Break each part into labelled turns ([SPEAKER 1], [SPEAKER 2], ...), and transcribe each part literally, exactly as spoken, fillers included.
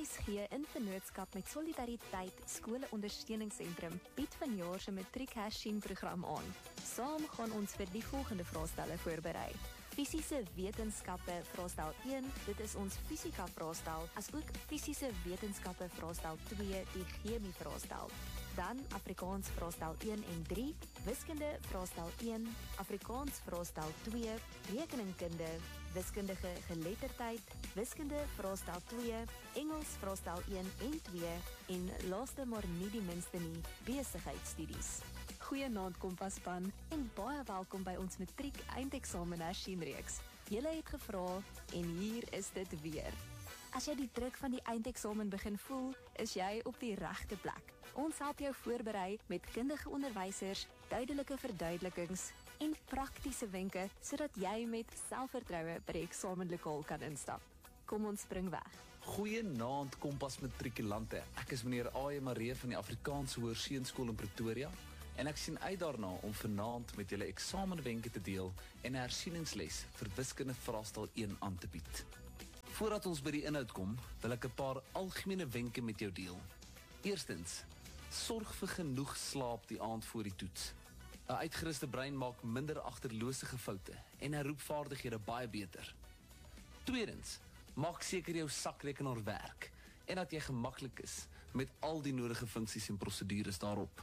[SPEAKER 1] S G in vennootskap met Solidariteit Skole-ondersteuningssentrum bied vanjaar se matriek-hersien-program aan. Saam gaan ons vir die volgende vraestelle voorberei. Fisiese wetenskappe vraestel een, dit is ons fisika vraestel, as ook fisiese wetenskappe vraestel twee, die chemie vraestel. Dan Afrikaans vraestel een en drie, wiskunde vraestel een, Afrikaans vraestel twee, rekeningkunde, wiskundige geletterdheid, wiskunde vraestel twee, Engels vraestel een en twee en laaste maar nie die minste nie, besigheidstudies. Goeienaand Kompaspan en baie welkom by ons matriek eindeksamen hersien-reeks. Julle het gevra en hier is dit weer. As jy die druk van die eindeksamen begin voel, is jy op die regte plek. Ons help jou voorberei met kundige onderwysers, duidelike verduidelikings en praktiese wenke sodat jy met selfvertroue by die eksamenlokaal kan instap. Kom ons spring weg.
[SPEAKER 2] Goeienaand Kompas matrikulante. Ek is meneer A E Maree van die Afrikaanse Hoërseunskool in Pretoria en ek sien uit daarna om vanaand met julle eksamenwenke te deel en 'n hersieningsles vir wiskunde vraestel een aan te bied. Voordat ons by die inhoud kom, wil ek 'n paar algemene wenke met jou deel. Eerstens, sorg vir genoeg slaap die aand voor die toets. 'n Uitgeruste brein maak minder agterloosige foute en herroepvaardighede baie beter. Tweedens, maak seker jou sakrekenaar werk en dat jy gemaklik is met al die nodige funksies en prosedures daarop.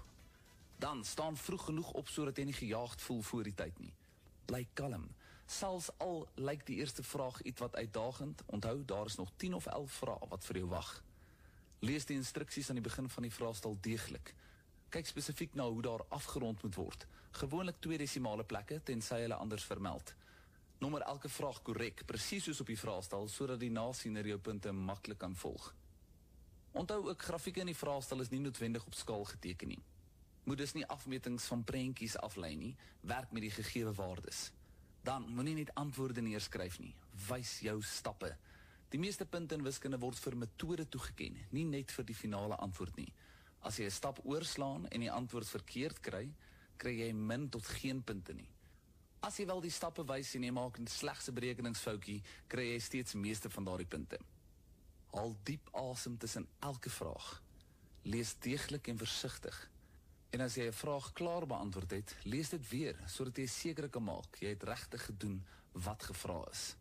[SPEAKER 2] Dan staan vroeg genoeg op sodat jy nie gejaagd voel voor die tyd nie. Bly kalm. Selfs al lyk die eerste vraag iets wat uitdagend, onthou daar is nog tien of elf vrae wat vir jou wag. Lees die instruksies aan die begin van die vraestel deeglik. Kyk spesifiek na hoe daar afgerond moet word. Gewoonlik twee desimale plekke tensy hulle anders vermeld. Nommer elke vraag korrek, presies soos op die vraestel, sodat die nasiener jou punte maklik kan volg. Onthou ook, grafieke in die vraestel is nie noodwendig op skaal geteken nie. Moet dus nie afmetings van prentjies aflei nie, werk met die gegewe waardes. Dan moenie net antwoorde neerskryf nie, wys jou stappe. Die meeste punte in wiskunde word vir metode toegeken, nie net vir die finale antwoord nie. As jy 'n stap oorslaan en die antwoord verkeerd kry, kry jy min tot geen punte nie. As jy wel die stappe wys en jy maak 'n slegse berekeningsfoutjie, kry jy steeds meeste van daardie punte. Haal diep asem tussen elke vraag. Lees deeglik en versigtig. En as jy 'n vraag klaar beantwoord het, lees dit weer, sodat jy seker kan maak jy het regtig gedoen wat gevra is.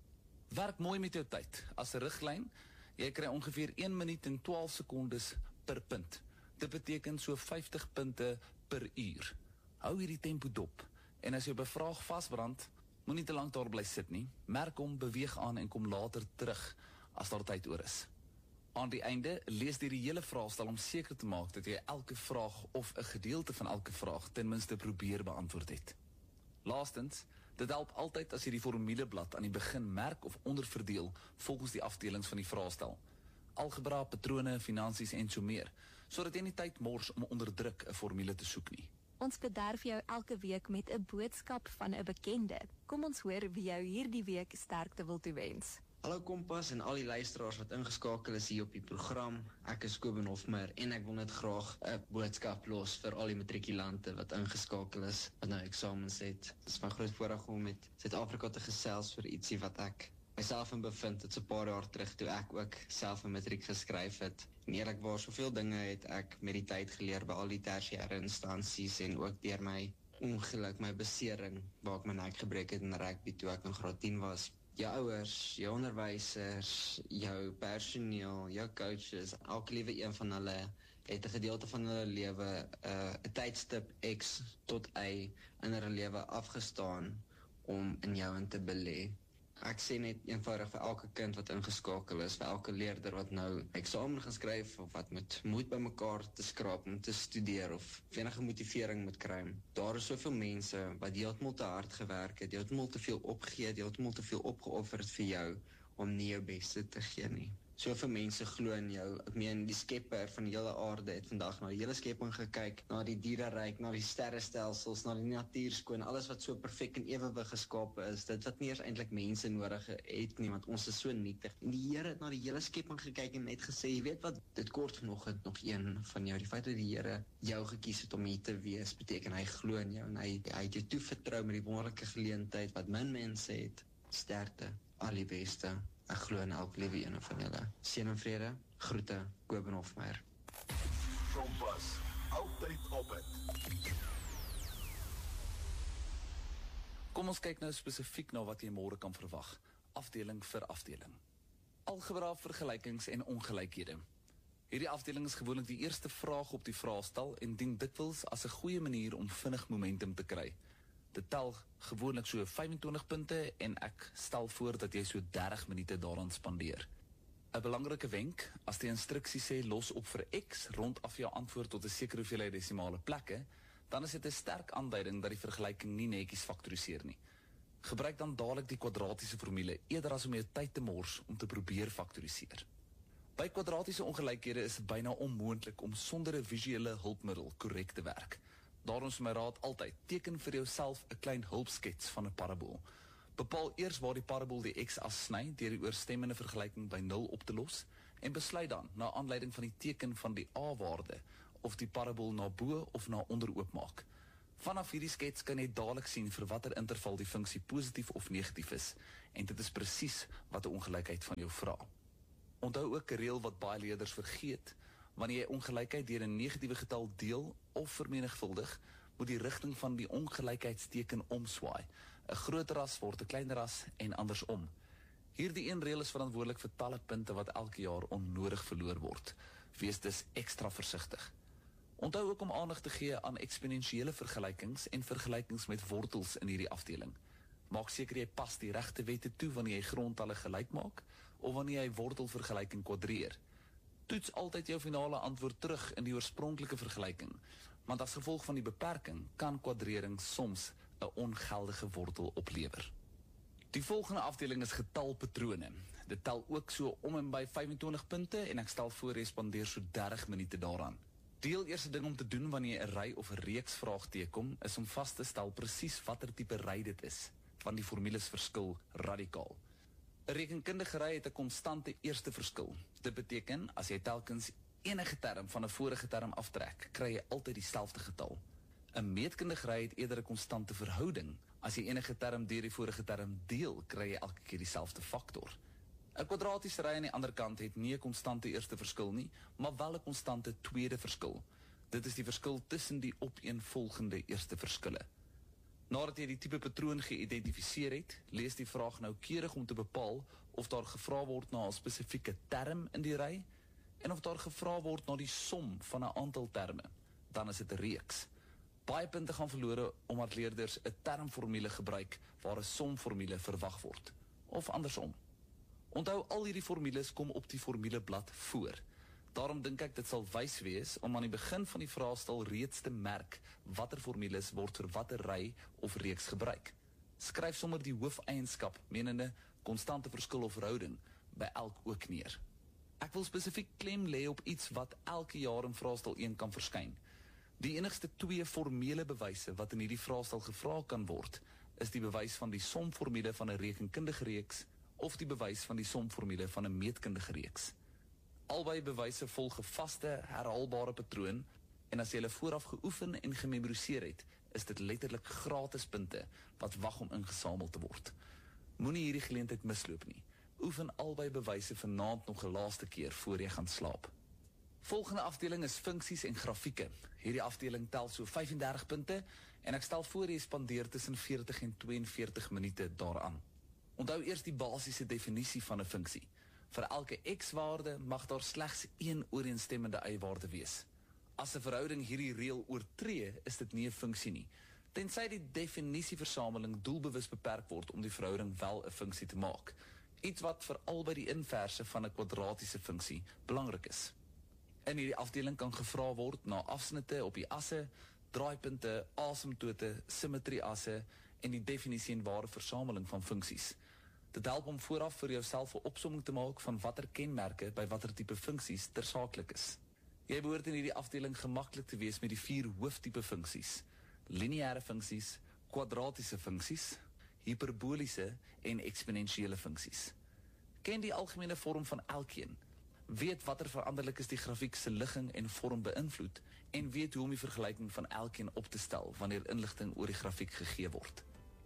[SPEAKER 2] Werk mooi met jou tyd. As 'n riglyn, jy kry ongeveer een minuut en twaalf sekondes per punt. Dit beteken so vyftig punte per uur. Hou hierdie tempo dop. En as jy op 'n vraag vasbrand, moenie te lank daar bly sit nie. Merk hom, beweeg aan en kom later terug as daar tyd oor is. Aan die einde, lees deur die hele vraestel om seker te maak dat jy elke vraag of 'n gedeelte van elke vraag ten minste probeer beantwoord het. Laastens, dit help altyd as jy die formuleblad aan die begin merk of onderverdeel volgens die afdelings van die vraestel. Algebra, patrone, finansies en so meer, sodat jy nie tyd mors om onder druk 'n formule te soek nie.
[SPEAKER 1] Ons bederf jou elke week met 'n boodskap van 'n bekende. Kom ons hoor wie jou hierdie week sterkte wil toewens.
[SPEAKER 3] Hallo Kompas en al die luisteraars wat ingeskakel is hier op die program. Ek is Kobus Hofmeyer en ek wil net graag 'n boodskap los vir al die matrikulante wat ingeskakel is, wat nou eksamens het. Dit is my groot voorreg om met Suid-Afrika te gesels vir ietsie wat ek myself in bevind. Dit is 'n paar jaar terug toe ek ook self 'n matriek geskryf het. En eerlikwaar, soveel dinge het ek met die tyd geleer by al die tersiêre instansies en ook deur my ongeluk, my besering, waar ek my nek gebreek het in rugby toe ek in graad tien was. Jou ouers, jou onderwysers, jou personeel, jou coaches, elke liewe een van hulle het 'n gedeelte van hulle lewe, 'n uh, tydstip X tot Y in hulle lewe afgestaan om in jou in te belê. Ek sê net eenvoudig vir elke kind wat ingeskakel is, vir elke leerder wat nou eksamen gaan skryf of wat met moed bymekaar te skraap om te studeer of enige motivering moet kry. Daar is soveel mense wat heeltemal te hard gewerk het, heeltemal te veel opgegee het, heeltemal te veel opgeoffer het vir jou om nie jou beste te gee nie. Soveel mense glo in jou. Ek meen, die skepper van die hele aarde het vandag na die hele skepping gekyk, na die diereryk, na die sterrestelsels, na die natuurskoon, alles wat so perfek en ewewig geskape is, dit wat nie eers eintlik mense nodig het nie, want ons is so nietig. En die Here het na die hele skepping gekyk en net gesê, jy weet wat, dit kort vanoggend nog een van jou. Die feit dat die Here jou gekies het om hier te wees, beteken hy glo in jou en hy, hy het jou toevertrou met die wonderlike geleentheid wat min mense het. Sterkte, al die beste. Ek glo in elke liewe een van julle. Seën en vrede, groete, Kobus Hofmeyer.
[SPEAKER 4] Kompas, altyd op het.
[SPEAKER 2] Kom ons kyk nou spesifiek na wat jy môre kan verwag, afdeling vir afdeling. Algebra, vergelykings en ongelykhede. Hierdie afdeling is gewoonlik die eerste vraag op die vraestel en dien dikwels as 'n goeie manier om vinnig momentum te kry. Dit tel gewoonlik so vyfentwintig punte en ek stel voor dat jy so dertig minute daaraan spandeer. 'n Belangrike wenk, as die instruksie sê los op vir X rondaf jou antwoord tot 'n sekere hoeveelheid desimale plekke, dan is dit 'n sterk aanduiding dat die vergelyking nie netjies faktoriseer nie. Gebruik dan dadelik die kwadratiese formule eerder as om jou tyd te mors om te probeer faktoriseer. By kwadratiese ongelykhede is dit byna onmoontlik om sonder 'n visuele hulpmiddel korrek te werk. Daarom is my raad altyd, teken vir jouself 'n klein hulpskets van 'n parabool. Bepaal eers waar die parabool die x-as sny deur die ooreenstemmende vergelyking by nul op te los en besluit dan, na aanleiding van die teken van die a-waarde, of die parabool na bo of na onder oopmaak. Vanaf hierdie skets kan jy dadelik sien vir watter interval die funksie positief of negatief is, en dit is presies wat 'n ongelykheid van jou vra. Onthou ook 'n reël wat baie leerders vergeet: wanneer jy ongelykheid deur 'n negatiewe getal deel of vermenigvuldig, moet die rigting van die ongelykheidsteken omswaai. 'n Groter ras word 'n kleiner ras en andersom. Hierdie een reël is verantwoordelik vir talle punte wat elke jaar onnodig verloor word. Wees dus ekstra versigtig. Onthou ook om aandag te gee aan eksponensiële vergelykings en vergelykings met wortels in hierdie afdeling. Maak seker jy pas die regte wette toe wanneer jy grondtalle gelyk maak of wanneer jy wortelvergelyking kwadreer. Toets altyd jou finale antwoord terug in die oorspronklike vergelyking, want as gevolg van die beperking kan kwadrering soms 'n ongeldige wortel oplewer. Die volgende afdeling is getalpatrone. Dit tel ook so om en by vyfentwintig punte en ek stel voor jy spandeer so dertig minute daaraan. Die heel eerste ding om te doen wanneer jy 'n ry of 'n reeks vraag teekom, is om vas te stel presies watter tipe ry dit is, want die formules verskil radikaal. 'n Rekenkundige ry het 'n konstante eerste verskil. Dit beteken, as jy telkens enige term van 'n vorige term aftrek, kry jy altyd dieselfde getal. 'n Meetkundige ry het eerder 'n konstante verhouding. As jy enige term deur die vorige term deel, kry jy elke keer dieselfde faktor. 'n Kwadratiese ry aan die ander kant het nie 'n konstante eerste verskil nie, maar wel 'n konstante tweede verskil. Dit is die verskil tussen die opeenvolgende eerste verskille. Nadat jy die tipe patroon geïdentifiseer het, lees die vraag noukeurig om te bepaal of daar gevra word na 'n spesifieke term in die ry en of daar gevra word na die som van 'n aantal terme. Dan is dit 'n reeks. Baie punte gaan verlore omdat leerders 'n termformule gebruik waar 'n somformule verwag word, of andersom. Onthou, al hierdie formules kom op die formuleblad voor. Daarom dink ek dit sal wys wees om aan die begin van die vraestel reeds te merk watter formules word vir watter ry of reeks gebruik. Skryf sommer die hoofeienskap, menende konstante verskil of verhouding, by elk ook neer. Ek wil spesifiek klem lê op iets wat elke jaar in vraestel een kan verskyn. Die enigste twee formele bewyse wat in hierdie vraestel gevra kan word, is die bewys van die somformule van 'n rekenkundige reeks of die bewys van die somformule van 'n meetkundige reeks. Albei bewyse volg 'n vaste, herhaalbare patroon, en as jy hulle vooraf geoefen en gememoriseer het, is dit letterlik gratis punte wat wag om ingesamel te word. Moenie hierdie geleentheid misloop nie. Oefen albei bewyse vanaand nog 'n laaste keer voor jy gaan slaap. Volgende afdeling is funksies en grafieke. Hierdie afdeling tel so vyfendertig punte en ek stel voor jy spandeer tussen veertig en twee en veertig minute daaraan. Onthou eers die basiese definisie van 'n funksie. Vir elke x-waarde mag daar slegs een ooreenstemmende y-waarde wees. As 'n verhouding hierdie reël oortree, is dit nie 'n funksie nie, tensy die definisieversameling doelbewus beperk word om die verhouding wel 'n funksie te maak. Iets wat veral by die inverse van 'n kwadratiese funksie belangrik is. In hierdie afdeling kan gevra word na afsnitte op die asse, draaipunte, asymptote, simmetrieasse en die definisie en ware versameling van funksies. Dit help om vooraf vir jouself 'n opsomming te maak van watter kenmerke by watter tipe funksies tersaaklik is. Jy behoort in hierdie afdeling gemaklik te wees met die vier hooftipe funksies: lineêre funksies, kwadratiese funksies, hiperboliese en eksponensiële funksies. Ken die algemene vorm van elkeen, weet watter veranderlikes die grafiek se ligging en vorm beïnvloed en weet hoe om die vergelyking van elkeen op te stel wanneer inligting oor die grafiek gegee word.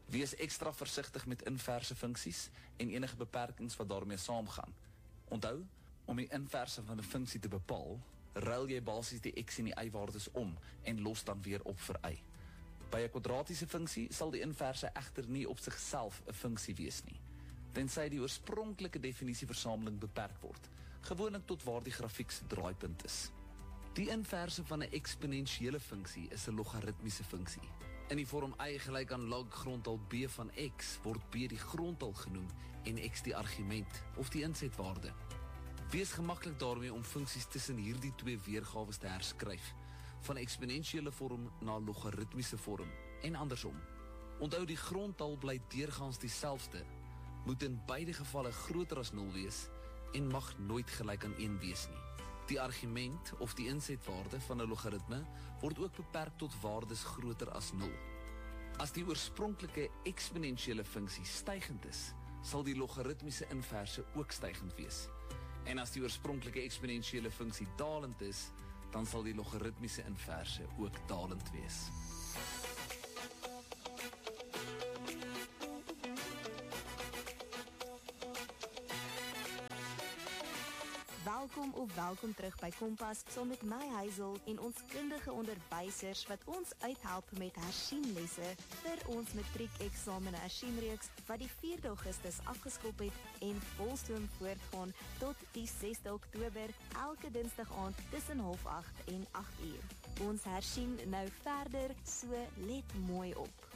[SPEAKER 2] Wees ekstra versigtig met inverse funksies en enige beperkings wat daarmee saamgaan. Onthou, om die inverse van 'n funksie te bepaal, ruil jy basies die x en die y-waardes om en los dan weer op vir y. By 'n kwadratiese funksie sal die inverse egter nie op sigself 'n funksie wees nie, tensy die oorspronklike definisieversameling beperk word, gewoonlik tot waar die grafiek se draaipunt is. Die inverse van 'n eksponensiële funksie is 'n logaritmiese funksie. In die vorm y gelyk aan log grondtal b van x word b die grondtal genoem en x die argument of die insetwaarde. Wees gemaklik daarmee om funksies tussen hierdie twee weergawes te herskryf, van eksponensiële vorm na logaritmiese vorm en andersom. Onthou, die grondtal bly deurgaans dieselfde, moet in beide gevalle groter as nul wees en mag nooit gelyk aan een wees nie. Die argument of die insetwaarde van 'n logaritme word ook beperk tot waardes groter as nul. As die oorspronklike eksponensiële funksie stygend is, sal die logaritmiese inverse ook stygend wees. En as die oorspronklike eksponensiële funksie dalend is, dan sal die logaritmiese inverse ook dalend wees.
[SPEAKER 1] Welkom of welkom terug by Kompas, saam met my Hazel en ons kundige onderwysers wat ons uithelp met hersieninlesse vir ons matriekeksamen hersieninreeks wat die vierde Augustus afgeskop het en volstoom voortgaan tot die sesde Oktober, elke dinsdag aand tussen half agt en agt uur. Ons hersien nou verder, so let mooi op.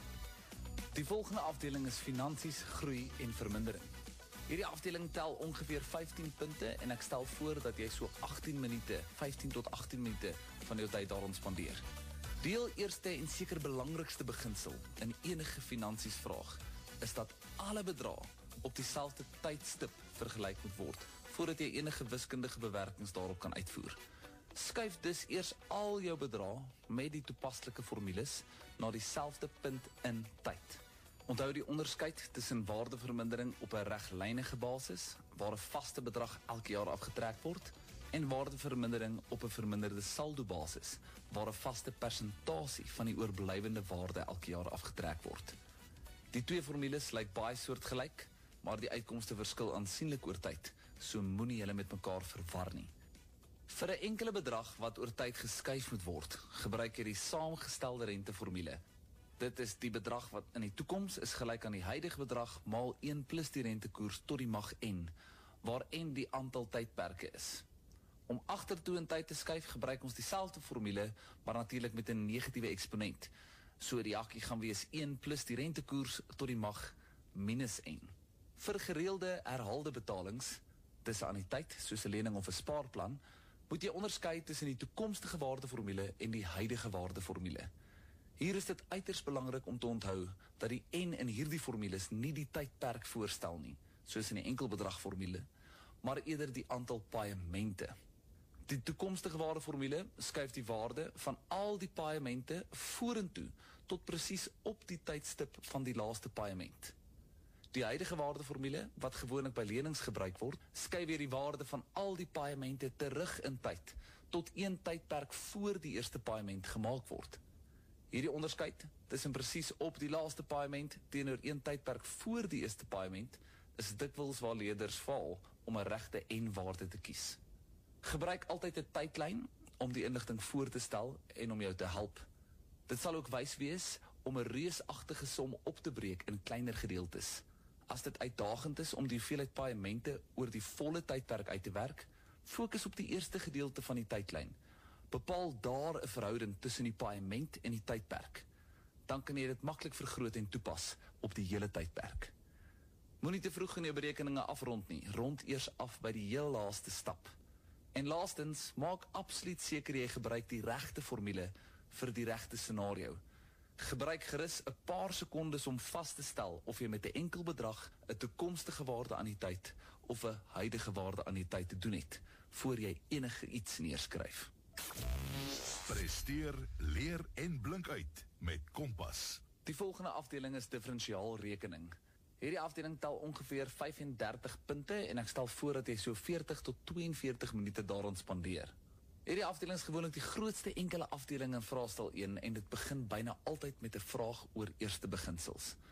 [SPEAKER 2] Die volgende afdeling is finansies, groei en vermindering. Hierdie afdeling tel ongeveer vyftien punte en ek stel voor dat jy so agttien minute, vyftien tot agttien minute van jou tyd daaraan spandeer. Deel eerste en seker belangrikste beginsel in enige finansiesvraag is dat alle bedrae op dieselfde tydstip vergelyk moet word voordat jy enige wiskundige bewerkings daarop kan uitvoer. Skuif dus eers al jou bedrae met die toepaslike formules na dieselfde punt in tyd. Onthou die onderskeid tussen waardevermindering op 'n reglynige basis, waar 'n vaste bedrag elke jaar afgetrek word, en waardevermindering op 'n verminderde saldo basis, waar 'n vaste persentasie van die oorblywende waarde elke jaar afgetrek word. Die twee formules lyk baie soortgelyk, maar die uitkomste verskil aansienlik oor tyd, so moenie hulle met mekaar verwar nie. Vir 'n enkele bedrag wat oor tyd geskuif moet word, gebruik jy die saamgestelde renteformule. Dit is die bedrag wat in die toekoms is gelyk aan die huidige bedrag maal een plus die rentekoers tot die mag n, waar n die aantal tydperke is. Om agtertoe in tyd te skuif, gebruik ons dieselfde formule, maar natuurlik met 'n negatiewe eksponent. So die hakkie gaan wees een plus die rentekoers tot die mag minus n. Vir gereelde herhaalde betalings, tussen anniteit, soos 'n lening of 'n spaarplan, moet jy onderskei tussen die toekomstige waardeformule en die huidige waardeformule. Hier is dit uiters belangrik om te onthou dat die n in hierdie formules nie die tydperk voorstel nie, soos in die enkelbedragformule, maar eerder die aantal paemente. Die toekomstige waardeformule skuif die waarde van al die paemente vorentoe tot presies op die tydstip van die laaste paement. Die huidige waardeformule, wat gewoonlik by lenings gebruik word, skuif weer die waarde van al die paemente terug in tyd, tot een tydperk voor die eerste paement gemaak word. Hierdie onderskeid tussen presies op die laaste paement teenoor een tydperk voor die eerste paement is dikwels waar leerders faal om 'n regte n-waarde te kies. Gebruik altyd 'n tydlyn om die inligting voor te stel en om jou te help. Dit sal ook wys wees om 'n reusagtige som op te breek in kleiner gedeeltes. As dit uitdagend is om die hoeveelheid paemente oor die volle tydperk uit te werk, fokus op die eerste gedeelte van die tydlyn. Bepaal daar 'n verhouding tussen die paement en die tydperk. Dan kan jy dit maklik vergroot en toepas op die hele tydperk. Moenie te vroeg in jou berekeninge afrond nie, rond eers af by die heel laaste stap. En laastens, maak absoluut seker jy gebruik die regte formule vir die regte scenario. Gebruik gerus 'n paar sekondes om vas te stel of jy met 'n enkel bedrag 'n toekomstige waarde aan die tyd of 'n huidige waarde aan die tyd te doen het, voor jy enige iets neerskryf.
[SPEAKER 4] Presteer, leer en blink uit met Kompas.
[SPEAKER 2] Die volgende afdeling is diferensiaalrekening. Hierdie afdeling tel ongeveer vyf en dertig punte en ek stel voor dat jy so veertig tot twee en veertig minute daaraan spandeer. Hierdie afdeling is gewoonlik die grootste enkele afdeling in vraestel een en dit begin byna altyd met 'n vraag oor eerste beginsels.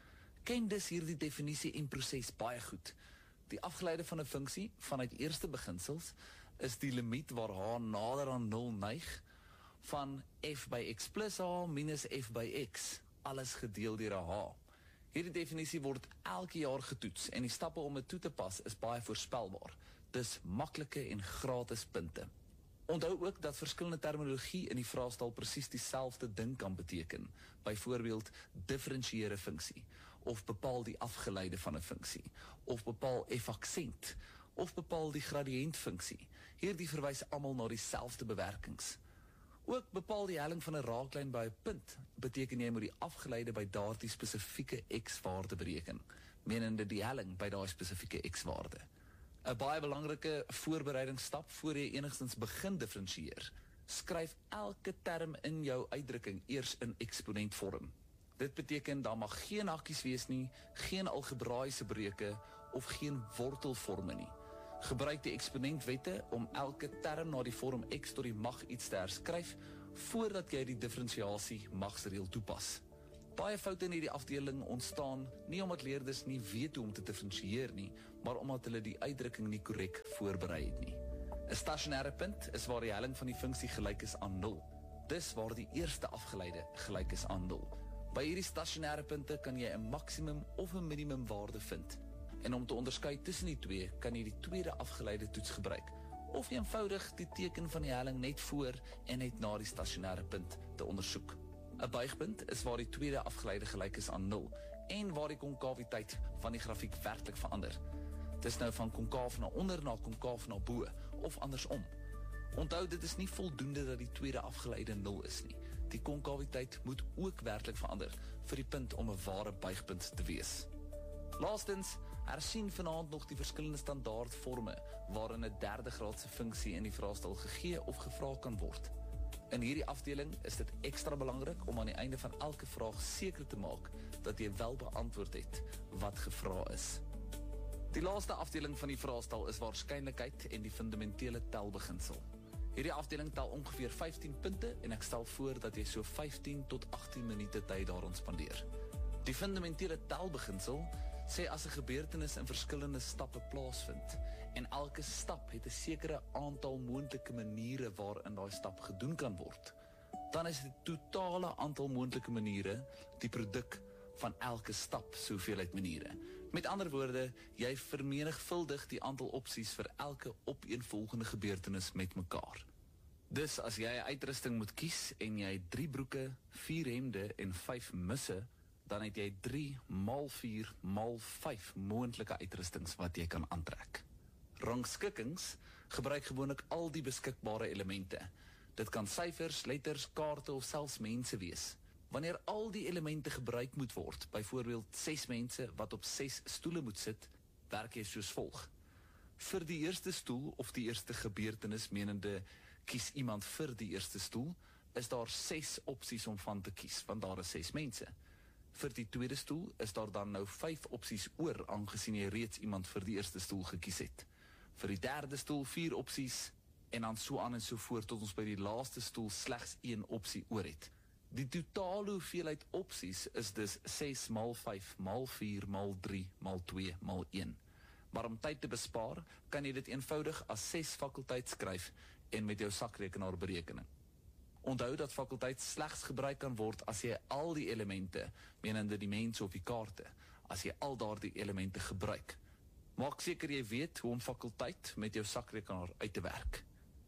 [SPEAKER 2] ken dus hierdie definisie en proses baie goed. Die afgeleide van 'n funksie vanuit eerste beginsels is die limiet waar h nader aan nul neig van f by x plus h minus f by x, alles gedeel deur 'n h. Hierdie definisie word elke jaar getoets en die stappe om dit toe te pas is baie voorspelbaar. Dis maklike en gratis punte. Onthou ook dat verskillende terminologie in die vraestel presies dieselfde ding kan beteken. Byvoorbeeld, differentieer 'n funksie, of bepaal die afgeleide van 'n funksie, of bepaal f-aksent, of bepaal die gradiëntfunksie. Hierdie verwys almal na dieselfde bewerkings. Ook bepaal die helling van 'n raaklyn by 'n punt, beteken jy moet die afgeleide by daardie spesifieke x-waarde bereken, menende die helling by daai spesifieke x-waarde. 'n Baie belangrike voorbereidingsstap voor jy enigstens begin differentieer. Skryf elke term in jou uitdrukking eers in eksponentvorm. Dit beteken daar mag geen hakkies wees nie, geen algebraïese breuke of geen wortelvorme nie. Gebruik die eksponentwette om elke term na die vorm x tot die mag iets te herskryf voordat jy die differentiasie magsreël toepas. Baie foute in hierdie afdeling ontstaan nie omdat leerders nie weet hoe om te differentieer nie, maar omdat hulle die uitdrukking nie korrek voorberei het nie. 'n Stasionêre punt is waar die helling van die funksie gelyk is aan nul. Dis waar die eerste afgeleide gelyk is aan nul. By hierdie stasionêre punte kan jy 'n maksimum of 'n minimum waarde vind. En om te onderskei tussen die twee, kan jy die tweede afgeleide toets gebruik, of eenvoudig die teken van die helling net voor en net na die stasionêre punt te ondersoek. 'n Buigpunt is waar die tweede afgeleide gelyk is aan nul en waar die konkawiteit van die grafiek werklik verander. Dis nou van konkaaf na onder na konkaaf na bo, of andersom. Onthou, dit is nie voldoende dat die tweede afgeleide nul is nie. Die konkawiteit moet ook werklik verander vir die punt om 'n ware buigpunt te wees. Laastens, hersien vanaand nog die verskillende standaardvorme waarin 'n derde graadse funksie in die vraestel gegee of gevra kan word. In hierdie afdeling is dit ekstra belangrik om aan die einde van elke vraag seker te maak dat jy wel beantwoord het wat gevra is. Die laaste afdeling van die vraestel is waarskynlikheid en die fundamentele telbeginsel. Hierdie afdeling tel ongeveer vyftien punte en ek stel voor dat jy so vyftien tot agttien minute tyd daaraan spandeer. Die fundamentele telbeginsel sê as 'n gebeurtenis in verskillende stappe plaasvind en elke stap het 'n sekere aantal moontlike maniere waarin daai stap gedoen kan word, dan is die totale aantal moontlike maniere die produk van elke stap se hoeveelheid maniere. Met ander woorde, jy vermenigvuldig die aantal opsies vir elke opeenvolgende gebeurtenis met mekaar. Dus as jy 'n uitrusting moet kies en jy het drie broeke, vier hemde en vyf misse, dan het jy drie maal vier maal vyf moontlike uitrustings wat jy kan aantrek. Rangskikkings gebruik gewoonlik al die beskikbare elemente. Dit kan syfers, letters, kaarte of selfs mense wees. Wanneer al die elemente gebruik moet word, byvoorbeeld ses mense wat op ses stoele moet sit, werk jy soos volg. Vir die eerste stoel of die eerste gebeurtenis, menende kies iemand vir die eerste stoel, is daar ses opsies om van te kies, want daar is ses mense. Vir die tweede stoel is daar dan nou vyf opsies oor, aangesien jy reeds iemand vir die eerste stoel gekies het. Vir die derde stoel vier opsies, en dan so aan en so voort, tot ons by die laaste stoel slegs een opsie oor het. Die totale hoeveelheid opsies is dus ses maal vyf maal vier maal drie maal twee maal een. Maar om tyd te bespaar, kan jy dit eenvoudig as ses fakulteit skryf en met jou sakrekenaar berekening. Onthou dat fakulteit slegs gebruik kan word as jy al die elemente, menende die mense op die kaarte, as jy al daardie elemente gebruik. Maak seker jy weet hoe om fakulteit met jou sakrekenaar uit te werk.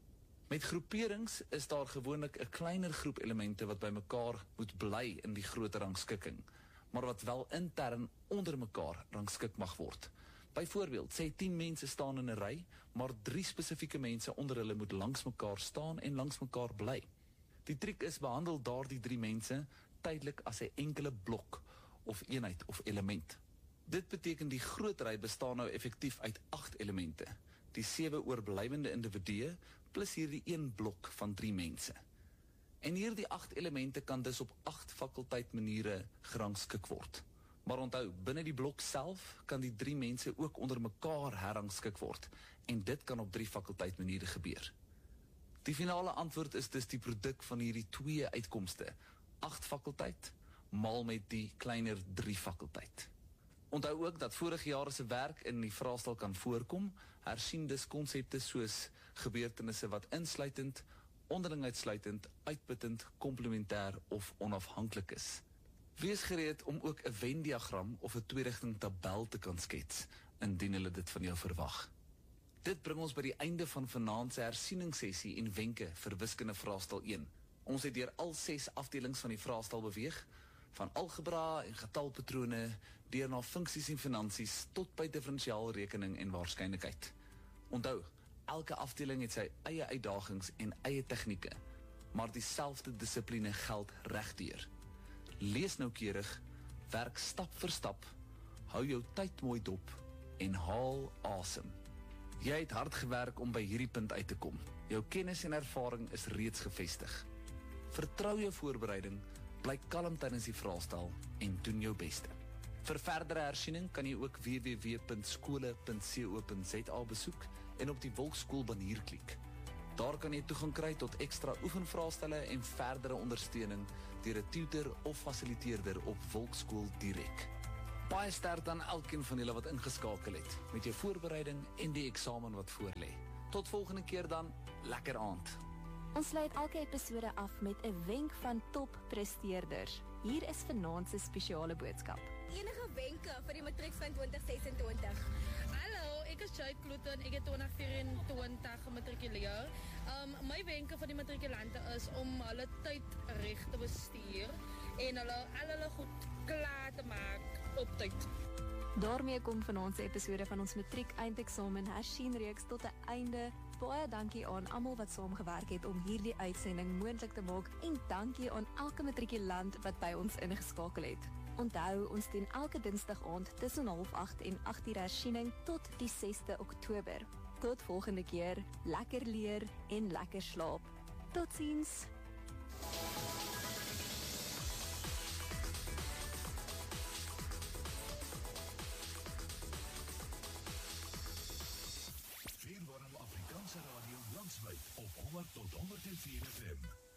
[SPEAKER 2] Met groeperings is daar gewoonlik 'n kleiner groep elemente wat by mekaar moet bly in die groter rangskikking, maar wat wel intern onder mekaar rangskik mag word. Byvoorbeeld, sê tien mense staan in 'n ry, maar drie spesifieke mense onder hulle moet langs mekaar staan en langs mekaar bly. Die triek is behandel daardie drie mense tydelik as 'n enkele blok of eenheid of element. Dit beteken die groot ry bestaan nou effektief uit agt elemente, die sewe oorblywende individue plus hierdie een blok van drie mense. En hierdie agt elemente kan dus op agt fakulteit maniere gerangskik word. Maar onthou, binne die blok self kan die drie mense ook onder mekaar herrangskik word, en dit kan op drie fakulteit maniere gebeur. Die finale antwoord is dus die produk van hierdie twee uitkomste, agt fakulteit, maal met die kleiner drie fakulteit. Onthou ook dat vorige jare se werk in die vraestel kan voorkom, hersien dus konsepte soos gebeurtenisse wat insluitend, onderling uitsluitend, uitputtend, komplementêr of onafhanklik is. Wees gereed om ook 'n Venn-diagram of 'n twee-rigting tabel te kan skets, indien hulle dit van jou verwag. Dit bring ons by die einde van vanaand se hersieningssessie en wenke vir wiskunde vraestel een. Ons het deur al ses afdelings van die vraestel beweeg, van algebra en getalpatrone, deur na funksies en finansies, tot by diferensiaalrekening en waarskynlikheid. Onthou, elke afdeling het sy eie uitdagings en eie tegnieke, maar dieselfde dissipline geld regdeur. Lees noukeurig, werk stap vir stap, hou jou tyd mooi dop en haal asem. Jy het hard gewerk om by hierdie punt uit te kom. Jou kennis en ervaring is reeds gevestig. Vertrou jou voorbereiding, bly kalm tydens die vraestel en doen jou beste. Vir verdere hersiening kan jy ook w w w punt skole punt co punt za besoek en op die Volksskool banner klik. Daar kan jy toegang kry tot ekstra oefenvraestelle en verdere ondersteuning deur 'n tutor of fasiliteerder op Volksskool direk. Baie sterkte aan elkeen van julle wat ingeskakel het met jou voorbereiding en die eksamen wat voorlê. Tot volgende keer dan, lekker aand.
[SPEAKER 1] Ons sluit elke episode af met 'n wenk van toppresteerders. Hier is vanaand se spesiale boodskap.
[SPEAKER 5] Enige wenke vir die matriek van twintig sesentwintig?
[SPEAKER 6] Hallo, ek is Jade Kloeten, ek het twintig vyf-en-twintig gematrikuleer. Um, my wenke vir die matrikulante is om hulle tyd reg te bestuur en hulle al hulle goed klaar te maak op tyd.
[SPEAKER 1] Daarmee kom vanaand se episode van ons matriek eindeksamen hersienreeks tot 'n einde. Baie dankie aan almal wat saamgewerk het om hierdie uitsending moontlik te maak en dankie aan elke matrikulant wat by ons ingeskakel het. Onthou, ons doen elke Dinsdag aand tussen half agt en agt uur hersiening tot die sesde Oktober. Tot volgende keer, lekker leer en lekker slaap. Totsiens.
[SPEAKER 4] Vierwarm Afrikaanse radio landwyd op honderd tot honderd en vier F M.